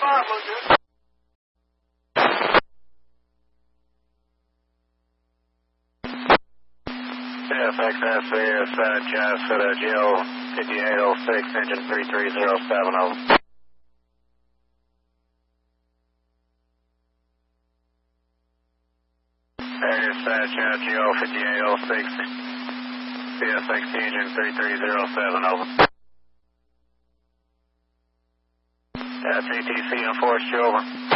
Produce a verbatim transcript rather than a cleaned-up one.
F X S C S uh, Jazz for the G O fifty-eight oh six, engine three three zero seven oh. Air dispatch, uh, G O fifty-eight oh six, C S X T engine three three zero seven over. Uh, T T C enforced you over.